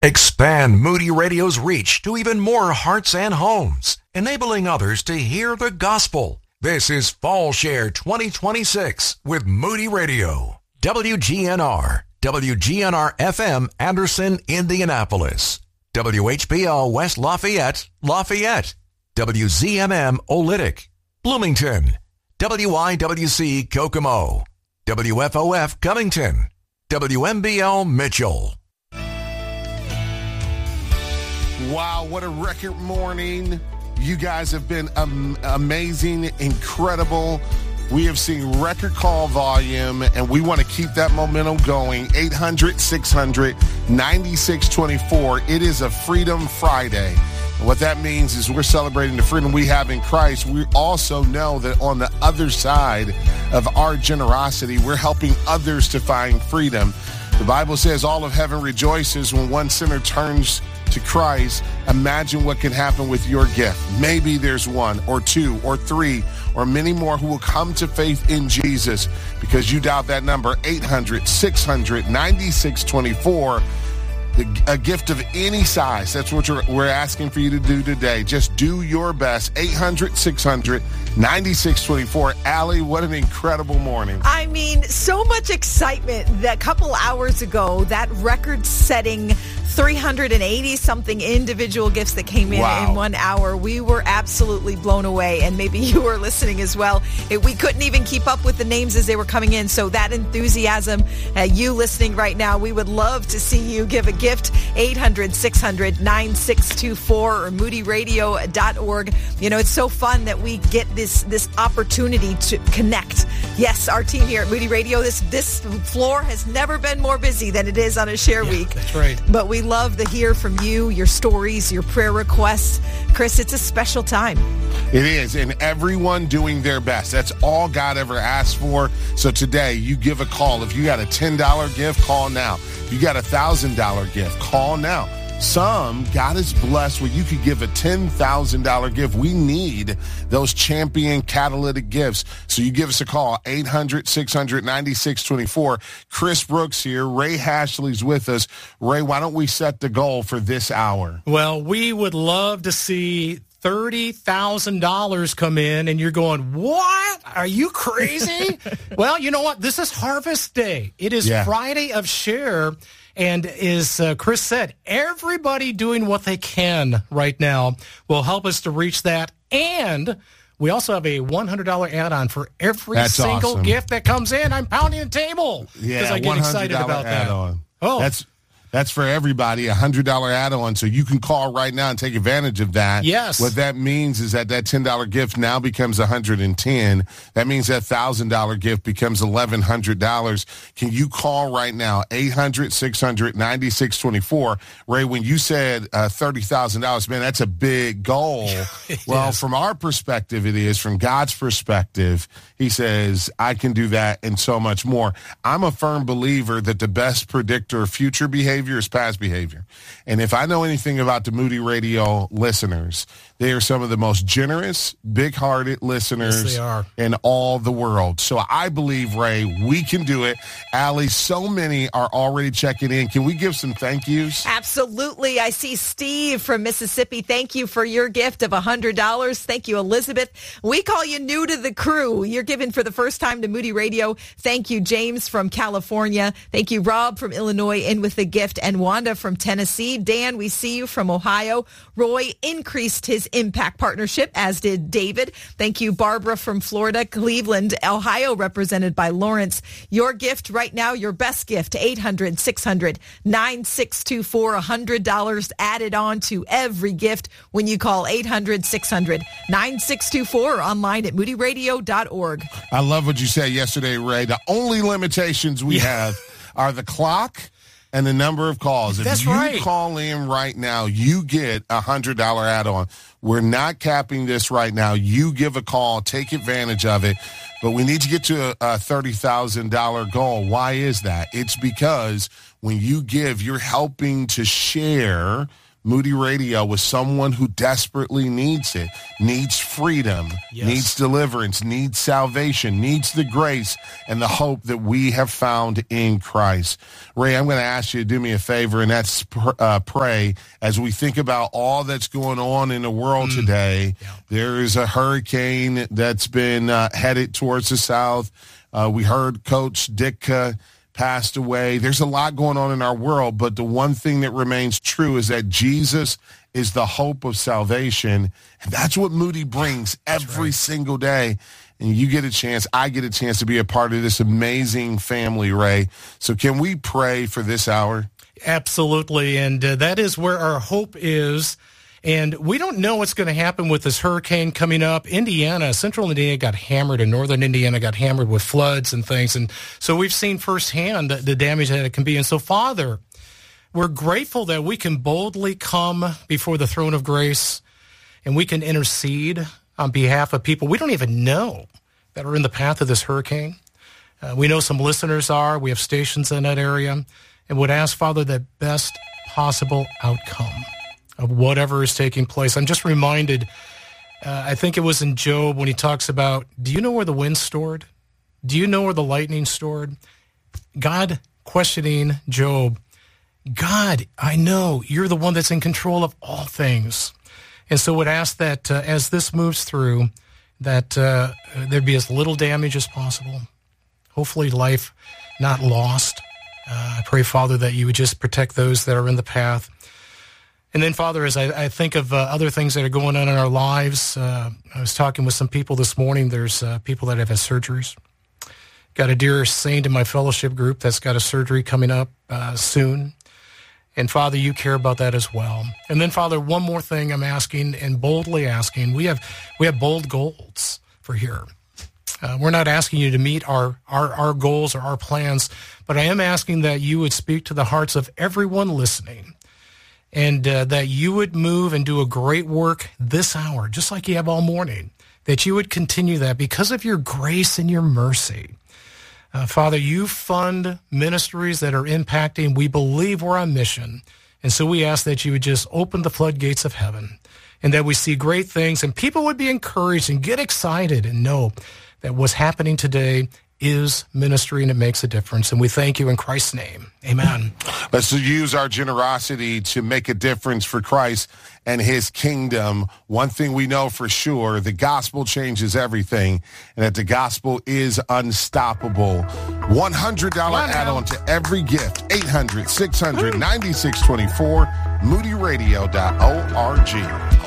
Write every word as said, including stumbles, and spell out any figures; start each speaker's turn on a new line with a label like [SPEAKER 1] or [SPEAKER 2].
[SPEAKER 1] Expand Moody Radio's reach to even more hearts and homes, enabling others to hear the gospel. This is Fall Share twenty twenty-six with Moody Radio. W G N R, W G N R F M, Anderson, Indianapolis. W H B L West Lafayette, Lafayette. W Z M M Olytic, Bloomington. W I W C Kokomo. W F O F Covington. W M B L Mitchell.
[SPEAKER 2] Wow, what a record morning. You guys have been um, amazing, incredible. We have seen record call volume, and we want to keep that momentum going. eight hundred, six hundred, ninety-six twenty-four. It is a Freedom Friday. And what that means is we're celebrating the freedom we have in Christ. We also know that on the other side of our generosity, we're helping others to find freedom. The Bible says all of heaven rejoices when one sinner turns to Christ. Imagine what can happen with your gift. Maybe there's one or two or three or many more who will come to faith in Jesus because you doubt that number. Eight hundred, six hundred, ninety-six twenty-four. A gift of any size. That's what we're, we're asking for you to do today. Just do your best. eight hundred, six hundred, ninety-six twenty-four. Allie, what an incredible morning.
[SPEAKER 3] I mean, so much excitement. That couple hours ago, that record-setting three hundred eighty something individual gifts that came in
[SPEAKER 2] Wow.
[SPEAKER 3] in one hour. We were absolutely blown away, and maybe you were listening as well. It, we couldn't even keep up with the names as they were coming in. So that enthusiasm, uh, you listening right now, we would love to see you give a gift. eight hundred, six hundred, nine six two four or moody radio dot org. You know, it's so fun that we get this this opportunity to connect. Yes, our team here at Moody Radio, this this floor has never been more busy than it is on a share
[SPEAKER 4] Yeah,
[SPEAKER 3] week.
[SPEAKER 4] that's right.
[SPEAKER 3] But we love to hear from you, your stories, your prayer requests. Chris, it's a special time.
[SPEAKER 2] It is, and everyone doing their best. That's all God ever asked for. So today, you give a call. If you got a ten dollars gift, call now. If you got a one thousand dollars gift, call now. Some, God is blessed where you could give a ten thousand dollars gift. We need those champion catalytic gifts. So you give us a call, eight hundred, six hundred, ninety-six twenty-four. Chris Brooks here. Ray Hashley's with us. Ray, why don't we set the goal for this hour?
[SPEAKER 4] Well, we would love to see thirty thousand dollars come in, and you're going, what? Are you crazy? Well, you know what? This is Harvest Day. It is
[SPEAKER 2] Yeah.
[SPEAKER 4] Friday of Share. And as uh, Chris said, everybody doing what they can right now will help us to reach that. And we also have a one hundred dollars add-on for every
[SPEAKER 2] That's
[SPEAKER 4] single
[SPEAKER 2] awesome.
[SPEAKER 4] gift that comes in. I'm pounding the table because
[SPEAKER 2] Yeah,
[SPEAKER 4] I get excited
[SPEAKER 2] one hundred
[SPEAKER 4] about
[SPEAKER 2] dollars
[SPEAKER 4] that.
[SPEAKER 2] add-on.
[SPEAKER 4] Oh,
[SPEAKER 2] That's That's for everybody, a one hundred dollars add-on. So you can call right now and take advantage of that.
[SPEAKER 4] Yes.
[SPEAKER 2] What that means is that that ten dollars gift now becomes one hundred ten dollars. That means that one thousand dollars gift becomes eleven hundred dollars. Can you call right now, eight hundred, six hundred, ninety-six twenty-four? Ray, when you said uh, thirty thousand dollars, man, that's a big goal. Well,
[SPEAKER 4] is.
[SPEAKER 2] from our perspective, it is. From God's perspective, he says, I can do that and so much more. I'm a firm believer that the best predictor of future behavior is past behavior. And if I know anything about the Moody Radio listeners, they are some of the most generous, big-hearted listeners
[SPEAKER 4] Yes, they are.
[SPEAKER 2] in all the world. So I believe, Ray, we can do it. Allie, so many are already checking in. Can we give some thank yous?
[SPEAKER 3] Absolutely. I see Steve from Mississippi. Thank you for your gift of one hundred dollars. Thank you, Elizabeth. We call you new to the crew. You're giving for the first time to Moody Radio. Thank you, James from California. Thank you, Rob from Illinois, in with the gift, and Wanda from Tennessee. Dan, we see you from Ohio. Roy increased his impact partnership, as did David. Thank you, Barbara from Florida. Cleveland, Ohio, represented by Lawrence. Your gift right now, your best gift, eight hundred, six hundred, nine six two four, one hundred dollars added on to every gift when you call eight hundred, six hundred, nine six two four or online at moody radio dot org.
[SPEAKER 2] I love what you said yesterday, Ray. The only limitations we have are the clock and the number of calls. If
[SPEAKER 4] That's
[SPEAKER 2] you
[SPEAKER 4] right.
[SPEAKER 2] call in right now, you get a one hundred dollars add-on. We're not capping this right now. You give a call, take advantage of it. But we need to get to a, a thirty thousand dollars goal. Why is that? It's because when you give, you're helping to share Moody Radio with someone who desperately needs it, needs freedom, yes. needs deliverance, needs salvation, needs the grace and the hope that we have found in Christ. Ray, I'm going to ask you to do me a favor, and that's uh, pray as we think about all that's going on in the world mm. today. Yeah. There is a hurricane that's been uh, headed towards the south. Uh, we heard Coach Ditka passed away. There's a lot going on in our world, but the one thing that remains true is that Jesus is the hope of salvation. And that's what Moody brings every right. single day. And you get a chance, I get a chance to be a part of this amazing family, Ray. So can we pray for this hour?
[SPEAKER 4] Absolutely. And uh, that is where our hope is. And we don't know what's going to happen with this hurricane coming up. Indiana, central Indiana got hammered, and northern Indiana got hammered with floods and things. And so we've seen firsthand the, the damage that it can be. And so, Father, we're grateful that we can boldly come before the throne of grace, and we can intercede on behalf of people we don't even know that are in the path of this hurricane. Uh, we know some listeners are. We have stations in that area, and would ask, Father, the best possible outcome of whatever is taking place. I'm just reminded, uh, I think it was in Job when he talks about, do you know where the wind's stored? Do you know where the lightning's stored? God questioning Job, God, I know you're the one that's in control of all things. And so would ask that uh, as this moves through, that uh, there be as little damage as possible. Hopefully life not lost. Uh, I pray, Father, that you would just protect those that are in the path. And then, Father, as I, I think of uh, other things that are going on in our lives, uh, I was talking with some people this morning. There's uh, people that have had surgeries. Got a dear saint in my fellowship group that's got a surgery coming up uh, soon. And, Father, you care about that as well. And then, Father, one more thing I'm asking, and boldly asking. We have we have bold goals for here. Uh, we're not asking you to meet our, our, our goals or our plans, but I am asking that you would speak to the hearts of everyone listening, and uh, that you would move and do a great work this hour, just like you have all morning, that you would continue that because of your grace and your mercy. Uh, Father, you fund ministries that are impacting. We believe we're on mission, and so we ask that you would just open the floodgates of heaven, and that we see great things, and people would be encouraged and get excited and know that what's happening today is ministry, and it makes a difference. And we thank you in Christ's name. Amen.
[SPEAKER 2] Let's use our generosity to make a difference for Christ and his kingdom. One thing we know for sure, the gospel changes everything, and that the gospel is unstoppable. one hundred dollars add-on to every gift. eight hundred, six hundred, ninety-six twenty-four, moody radio dot org.